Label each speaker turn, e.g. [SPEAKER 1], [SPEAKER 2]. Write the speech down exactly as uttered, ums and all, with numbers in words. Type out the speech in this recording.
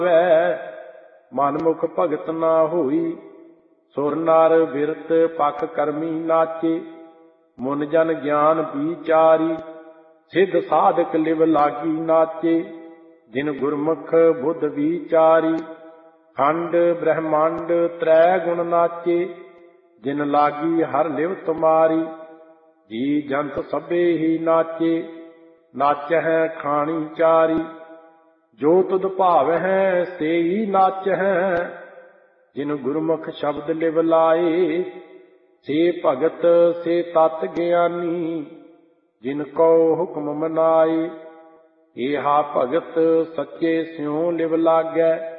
[SPEAKER 1] ਮਨਮੁਖ ਭਗਤ ਨਾ ਹੋਈ। ਸੁਰ ਨਰ ਬਿਰਤ ਪਖ ਕਰਮੀ ਨਾਚੇ, ਮੁਨ ਜਨ ਗਿਆਨ ਵਿਚਾਰੀ। ਸਿੱਧ ਸਾਧਕ ਲਿਵ ਲਾਗੀ ਨਾਚੇ, ਜਿਨ ਗੁਰਮੁਖ ਬੁੱਧ ਵਿਚਾਰੀ। ਖੰਡ ਬ੍ਰਹਮੰਡ ਤ੍ਰੈ ਗੁਣ ਨਾਚੇ, ਜਿਨ ਲਾਗੀ ਹਰ ਲਿਵ ਤੁਮਾਰੀ। ਜੀ ਜੰਤ ਸਭੇ ਹੀ ਨਾਚੇ, ਨਾਚਹਿ ਖਾਣੀ ਚਾਰੀ। ਜੋ ਤੁਧ ਭਾਵਹਿ ਸੇਈ ਨਾਚਹਿ, ਜਿਨ ਗੁਰਮੁਖ ਸ਼ਬਦ ਲਿਵ ਲਾਏ। ਸੇ ਭਗਤ ਸੇ ਤਤ ਗਿਆਨੀ, ਜਿਨ ਕੋ ਹੁਕਮ ਮਨਾਏ। ਏਹਾ ਭਗਤ ਸੱਚੇ ਸਿਉ ਲਿਵ ਲਾਗੈ,